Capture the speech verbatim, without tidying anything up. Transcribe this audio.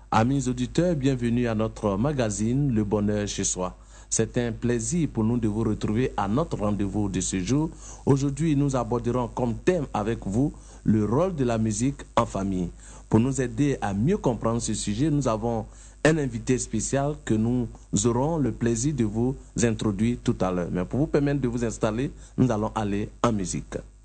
Amis auditeurs, bienvenue à notre magazine Le Bonheur chez soi. C'est un plaisir pour nous de vous retrouver à notre rendez-vous de ce jour. Aujourd'hui, nous aborderons comme thème avec vous le rôle de la musique en famille. Pour nous aider à mieux comprendre ce sujet, nous avons un invité spécial que nous aurons le plaisir de vous introduire tout à l'heure. Mais pour vous permettre de vous installer, nous allons aller en musique.